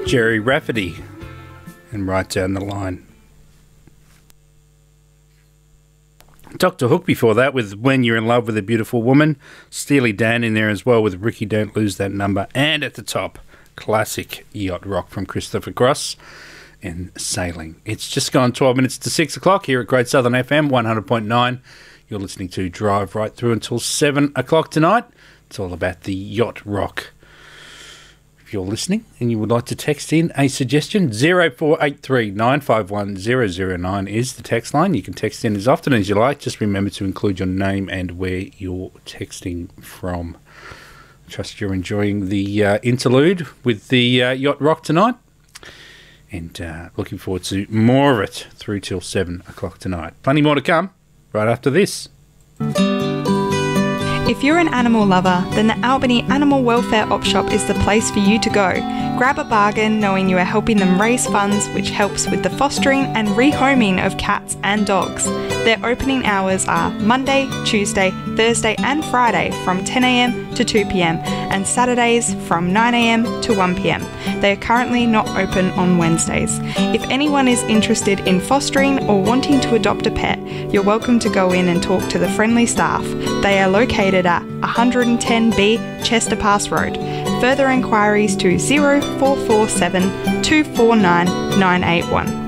Gerry Rafferty and Right Down the Line. Dr. Hook before that with When You're in Love with a Beautiful Woman. Steely Dan in there as well with Ricky Don't Lose That Number. And at the top, classic yacht rock from Christopher Cross and Sailing. It's just gone 12 minutes to 6 o'clock here at Great Southern FM 100.9. You're listening to Drive right through until 7 o'clock tonight. It's all about the yacht rock. If you're listening and you would like to text in a suggestion, 0483 951 009 is the text line. You can text in as often as you like. Just remember to include your name and where you're texting from. Trust you're enjoying the interlude with the yacht rock tonight. And looking forward to more of it through till 7 o'clock tonight. Plenty more to come right after this. If you're an animal lover, then the Albany Animal Welfare Op Shop is the place for you to go. Grab a bargain knowing you are helping them raise funds, which helps with the fostering and rehoming of cats and dogs. Their opening hours are Monday, Tuesday, Thursday and Friday from 10 a.m. to 2 p.m. and Saturdays from 9 a.m. to 1 p.m. They are currently not open on Wednesdays. If anyone is interested in fostering or wanting to adopt a pet, you're welcome to go in and talk to the friendly staff. They are located at 110B Chester Pass Road. Further inquiries to 0447 249 981.